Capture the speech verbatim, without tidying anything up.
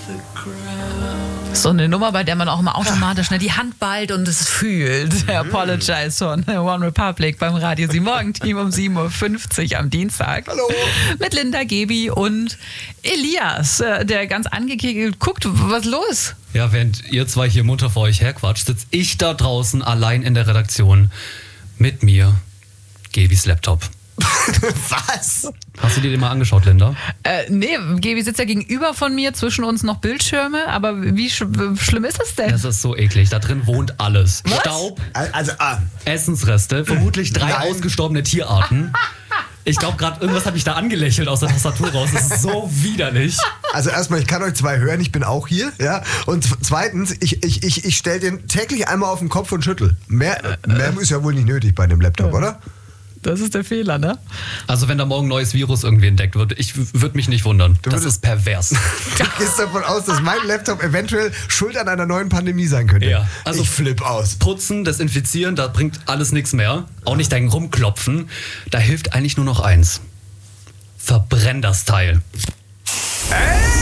So eine Nummer, bei der man auch immer automatisch ne, die Hand ballt und es fühlt. Apologize von One Republic beim Radio Sie Morgen-Team um sieben Uhr fünfzig am Dienstag. Hallo. Mit Linda, Gebi und Elias, der ganz angekekelt guckt, was los? Ja, während ihr zwei hier munter vor euch herquatscht, sitze ich da draußen allein in der Redaktion. Mit mir, Gebis Laptop. Was? Hast du dir den mal angeschaut, Linda? Äh, nee, Gebi sitzt ja gegenüber von mir, zwischen uns noch Bildschirme, aber wie sch- schlimm ist das denn? Das ist so eklig. Da drin wohnt alles. Was? Staub, Also, ah, Essensreste, vermutlich drei Nein. ausgestorbene Tierarten. Ich glaube gerade, irgendwas hat mich da angelächelt aus der Tastatur raus. Das ist so widerlich. also erstmal, ich kann euch zwei hören, ich bin auch hier. Ja? Und zweitens, ich, ich, ich, ich stelle den täglich einmal auf den Kopf und schüttel. Mehr, mehr ist ja wohl nicht nötig bei dem Laptop, oder? Das ist der Fehler, ne? Also wenn da morgen ein neues Virus irgendwie entdeckt wird, ich würde mich nicht wundern. Das würdest- ist pervers. Du gehst davon aus, dass mein Laptop eventuell schuld an einer neuen Pandemie sein könnte. Ja, also- ich flipp aus. Putzen, desinfizieren, da bringt alles nichts mehr. Auch nicht dein Rumklopfen. Da hilft eigentlich nur noch eins. Verbrenn das Teil. Ey!